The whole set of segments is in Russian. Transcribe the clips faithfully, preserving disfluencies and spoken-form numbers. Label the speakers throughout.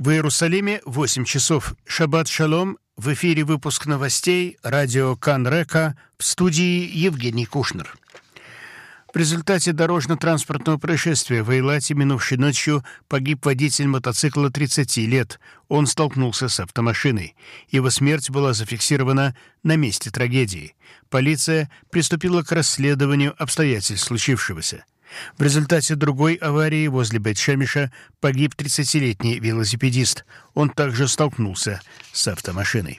Speaker 1: В Иерусалиме восемь часов. Шаббат шалом. В эфире выпуск новостей. Радио Кан Река. В студии Евгений Кушнер. В результате дорожно-транспортного происшествия в Эйлате минувшей ночью погиб водитель мотоцикла тридцати лет. Он столкнулся с автомашиной. Его смерть была зафиксирована на месте трагедии. Полиция приступила к расследованию обстоятельств случившегося. В результате другой аварии возле Бейт-Шемиша погиб тридцатилетний велосипедист. Он также столкнулся с автомашиной.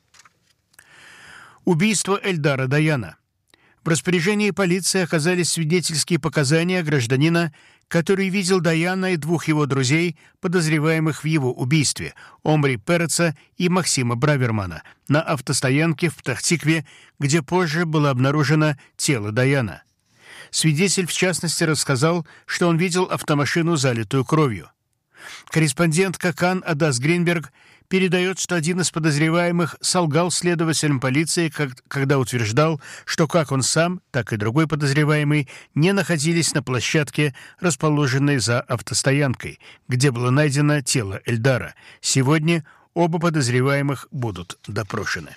Speaker 1: Убийство Эльдара Даяна. В распоряжении полиции оказались свидетельские показания гражданина, который видел Даяна и двух его друзей, подозреваемых в его убийстве, Омри Переца и Максима Бравермана, на автостоянке в Птах-Тикве, где позже было обнаружено тело Даяна. Свидетель, в частности, рассказал, что он видел автомашину, залитую кровью. Корреспондент Кан Адас Гринберг передает, что один из подозреваемых солгал следователям полиции, когда утверждал, что как он сам, так и другой подозреваемый не находились на площадке, расположенной за автостоянкой, где было найдено тело Эльдара. Сегодня оба подозреваемых будут допрошены.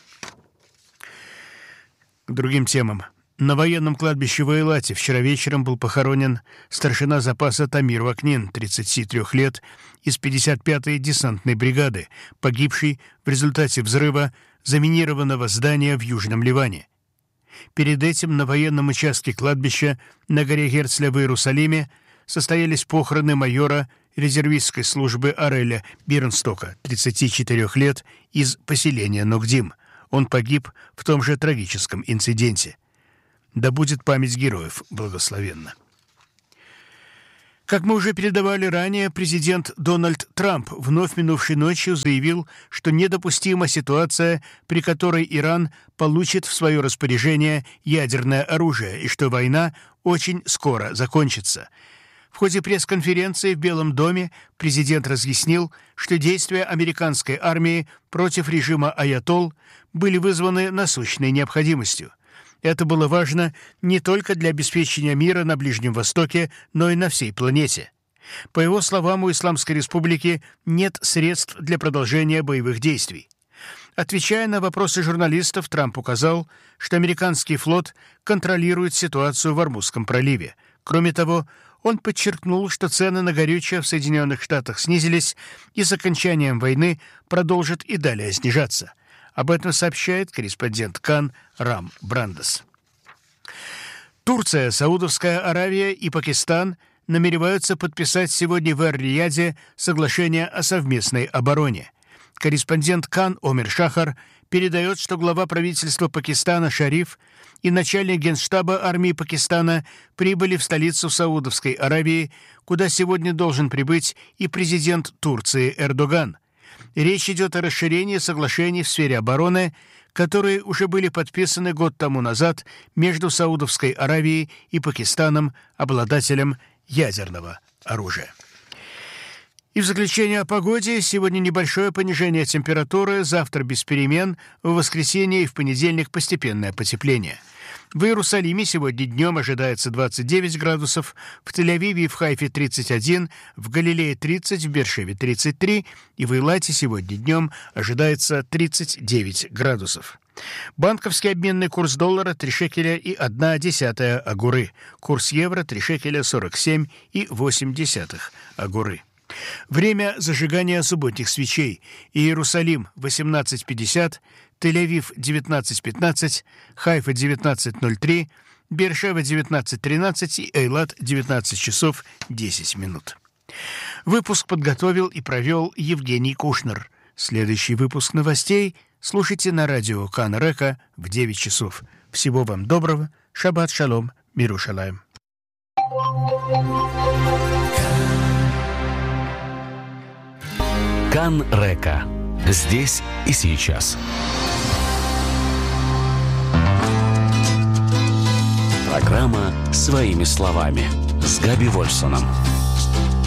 Speaker 1: К другим темам. На военном кладбище в Эйлате вчера вечером был похоронен старшина запаса Тамир Вакнин, тридцати трёх лет, из пятьдесят пятой десантной бригады, погибший в результате взрыва заминированного здания в Южном Ливане. Перед этим на военном участке кладбища на горе Герцля в Иерусалиме состоялись похороны майора резервистской службы Ареля Бирнстока, тридцати четырёх лет, из поселения Нокдим. Он погиб в том же трагическом инциденте. Да будет память героев благословенна. Как мы уже передавали ранее, президент Дональд Трамп вновь минувшей ночью заявил, что недопустима ситуация, при которой Иран получит в свое распоряжение ядерное оружие, и что война очень скоро закончится. В ходе пресс-конференции в Белом доме президент разъяснил, что действия американской армии против режима аятолл были вызваны насущной необходимостью. Это было важно не только для обеспечения мира на Ближнем Востоке, но и на всей планете. По его словам, у Исламской Республики нет средств для продолжения боевых действий. Отвечая на вопросы журналистов, Трамп указал, что американский флот контролирует ситуацию в Ормузском проливе. Кроме того, он подчеркнул, что цены на горючее в Соединенных Штатах снизились и с окончанием войны продолжат и далее снижаться. Об этом сообщает корреспондент Кан Рам Брандес. Турция, Саудовская Аравия и Пакистан намереваются подписать сегодня в Эр-Рияде соглашение о совместной обороне. Корреспондент Кан Омер Шахар передает, что глава правительства Пакистана Шариф и начальник генштаба армии Пакистана прибыли в столицу Саудовской Аравии, куда сегодня должен прибыть и президент Турции Эрдоган. Речь идет о расширении соглашений в сфере обороны, которые уже были подписаны год тому назад между Саудовской Аравией и Пакистаном, обладателем ядерного оружия. И в заключение о погоде. Сегодня небольшое понижение температуры, завтра без перемен, в воскресенье и в понедельник постепенное потепление. В Иерусалиме сегодня днем ожидается двадцать девять градусов, в Тель-Авиве и в Хайфе тридцать один, в Галилее тридцать, в Беэр-Шеве тридцать три и в Эйлате сегодня днем ожидается тридцать девять градусов. Банковский обменный курс доллара три шекеля и одна десятая агуры. Курс евро три шекеля сорок семь и восемь десятых агуры. Время зажигания субботних свечей. Иерусалим восемнадцать пятьдесят, Тель-Авив девятнадцать пятнадцать, Хайфа девятнадцать ноль три, Беэр-Шева девятнадцать тринадцать и Эйлат девятнадцать часов десять минут. Выпуск подготовил и провел Евгений Кушнер. Следующий выпуск новостей слушайте на радио Кан Река в девять часов. Всего вам доброго. Шаббат шалом. Мирушалаем.
Speaker 2: Кан Река. Здесь и сейчас. Программа «Своими словами» с Габи Вольсоном.